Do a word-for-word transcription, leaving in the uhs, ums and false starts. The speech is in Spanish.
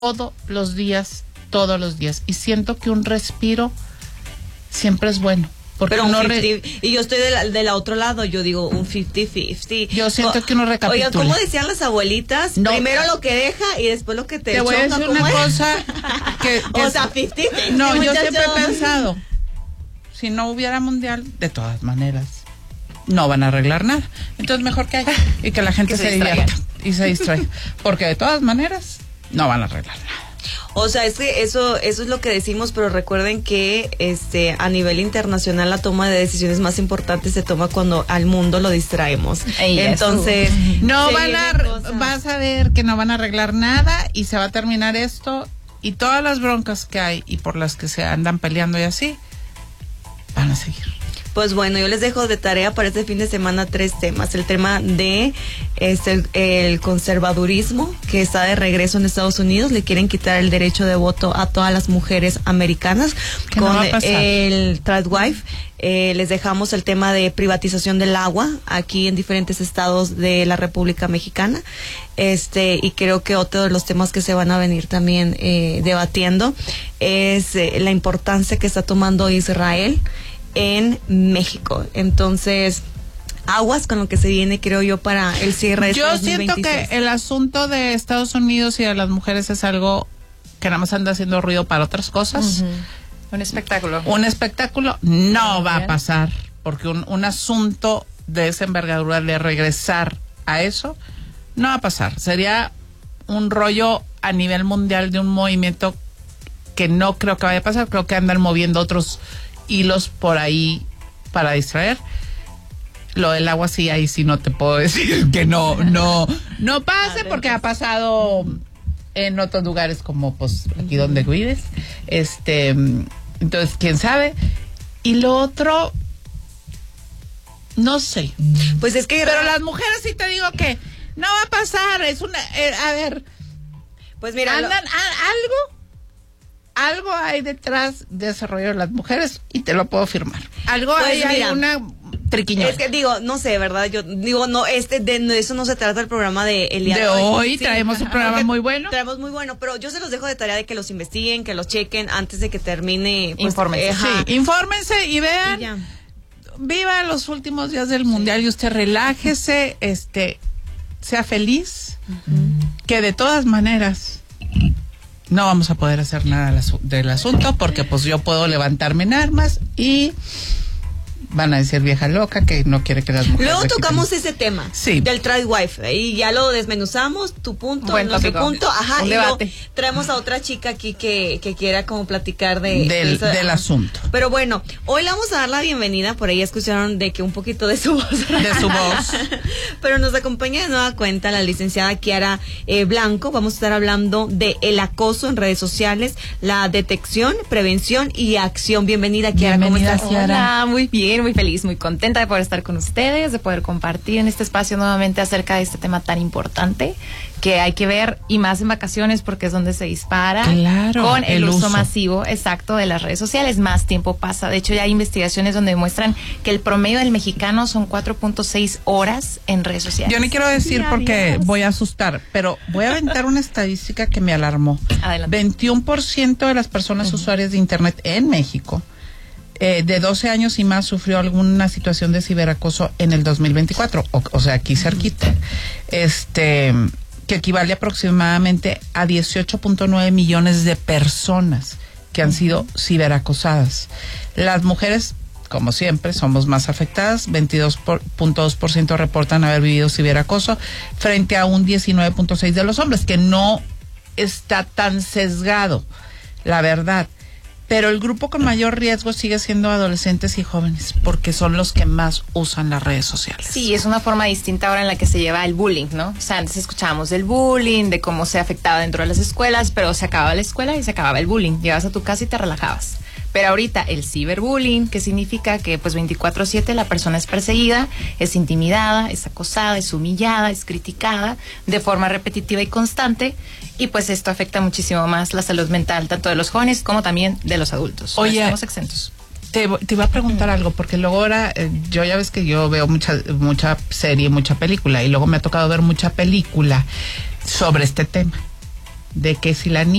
todos los días, todos los días. Y siento que un respiro siempre es bueno. Porque pero uno un re... cincuenta, y yo estoy de la, de la otro lado, yo digo un cincuenta cincuenta. Yo siento o, que uno recapitula. Oigan, ¿cómo decían las abuelitas? No, primero lo que deja y después lo que te Te voy a decir una es? cosa que, que... O sea, cincuenta cincuenta. No, yo siempre he pensado, si no hubiera mundial, de todas maneras, no van a arreglar nada. Entonces mejor que haya y que la gente que se, se divierta y se distraiga. Porque de todas maneras, no van a arreglar nada. O sea, es que eso eso es lo que decimos, pero recuerden que este a nivel internacional la toma de decisiones más importantes se toma cuando al mundo lo distraemos. Ey, Entonces, eso. no van a cosas. Vas a ver que no van a arreglar nada y se va a terminar esto y todas las broncas que hay y por las que se andan peleando y así van a seguir. Pues bueno, yo les dejo de tarea para este fin de semana tres temas. El tema de este, el, el conservadurismo, que está de regreso en Estados Unidos. Le quieren quitar el derecho de voto a todas las mujeres americanas con no el tradwife. Eh, les dejamos el tema de privatización del agua aquí en diferentes estados de la República Mexicana. Este, y creo que otro de los temas que se van a venir también eh, debatiendo es eh, la importancia que está tomando Israel en México. Entonces, aguas con lo que se viene, creo yo, para el cierre de yo este dos mil veintiséis. Siento que el asunto de Estados Unidos y de las mujeres es algo que nada más anda haciendo ruido para otras cosas. Uh-huh. Un espectáculo. Un espectáculo no va a pasar, porque un, un asunto de esa envergadura de regresar a eso no va a pasar. Sería un rollo a nivel mundial de un movimiento que no creo que vaya a pasar. Creo que andan moviendo otros hilos por ahí para distraer. Lo del agua sí, ahí sí no te puedo decir que no no no pase, porque ha pasado en otros lugares como pues aquí donde vives. Este, entonces quién sabe. Y lo otro no sé. Pues es que pero las mujeres sí te digo que no va a pasar, es una eh, a ver. Pues mira, andan lo... a, algo Algo hay detrás de ese rollo de las mujeres y te lo puedo firmar. Algo pues hay, mira, hay una triquiñola. Es que digo, no sé, ¿verdad? Yo digo, no, este de, de eso no se trata el programa de el día de, de hoy. hoy sí, traemos un programa muy bueno. Traemos muy bueno, pero yo se los dejo de tarea de que los investiguen, que los chequen antes de que termine. Pues, infórmense. Sí, infórmense y vean. Y viva los últimos días del mundial y usted relájese, este, sea feliz, uh-huh. que de todas maneras no vamos a poder hacer nada del asunto porque pues yo puedo levantarme en armas y van a decir vieja loca que no quiere que las mujeres... Luego tocamos quiten. ese tema sí. del tradwife y ya lo desmenuzamos, tu punto, Buen nuestro tópico. punto, ajá, un y debate. Lo, traemos a otra chica aquí que, que quiera como platicar de, del, de esa, del asunto. Pero bueno, hoy le vamos a dar la bienvenida, por ahí escucharon de que un poquito de su voz. De su voz. Pero nos acompaña de nueva cuenta la licenciada Kiara eh, Blanco. Vamos a estar hablando de el acoso en redes sociales, la detección, prevención y acción. Bienvenida, Kiara. Bienvenida, ¿cómo estás? Kiara. Hola, muy bien, muy feliz, muy contenta de poder estar con ustedes, de poder compartir en este espacio nuevamente acerca de este tema tan importante que hay que ver, y más en vacaciones porque es donde se dispara claro, con el, el uso, uso masivo exacto de las redes sociales. Más tiempo pasa. De hecho, ya hay investigaciones donde demuestran que el promedio del mexicano son cuatro punto seis horas en redes sociales. Yo no quiero decir diarias. Porque voy a asustar, pero voy a aventar una estadística que me alarmó. Adelante. veintiuno por ciento de las personas uh-huh. usuarias de internet en México Eh, de doce años y más sufrió alguna situación de ciberacoso en el dos mil veinticuatro, o, o sea, aquí cerquita, este, que equivale aproximadamente a dieciocho punto nueve millones de personas que han sido ciberacosadas. Las mujeres, como siempre, somos más afectadas, veintidós punto dos por ciento reportan haber vivido ciberacoso, frente a un diecinueve punto seis por ciento de los hombres, que no está tan sesgado, la verdad. Pero el grupo con mayor riesgo sigue siendo adolescentes y jóvenes, porque son los que más usan las redes sociales. Sí, es una forma distinta ahora en la que se lleva el bullying, ¿no? O sea, antes escuchábamos del bullying, de cómo se afectaba dentro de las escuelas, pero se acababa la escuela y se acababa el bullying. Llegabas a tu casa y te relajabas. Pero ahorita el ciberbullying, que significa que pues veinticuatro siete la persona es perseguida, es intimidada, es acosada, es humillada, es criticada de forma repetitiva y constante, y pues esto afecta muchísimo más la salud mental tanto de los jóvenes como también de los adultos. Oye, no estamos exentos. Te, te iba a preguntar mm. algo, porque luego ahora, eh, yo ya ves que yo veo mucha, mucha serie, mucha película, y luego me ha tocado ver mucha película sobre este tema. de que si la